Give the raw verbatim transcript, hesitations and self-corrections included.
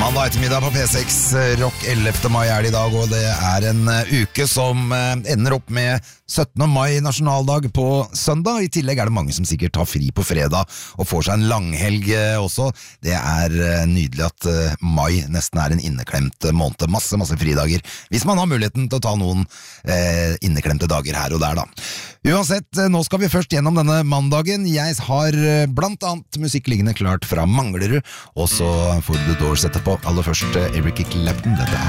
Mandag ettermiddag på P seks Rock, ellevte mai er det i dag, og det er en uke som ender opp med syttende mai nasjonaldag på søndag. I tillegg er det mange som sikkert tar fri på fredag og får seg en langhelg også. Det er nydelig at mai nesten er en inneklemt måned, masse, masse fridager, hvis man har muligheten til å ta noen eh, inneklemte dager her og der da. Uansett, nå skal vi først gjennom denne mandagen. Jeg har blant annet musikk liggende klart fra Manglerud, og så får du The Doors etterpå. Aller først Eric Clapton, dette er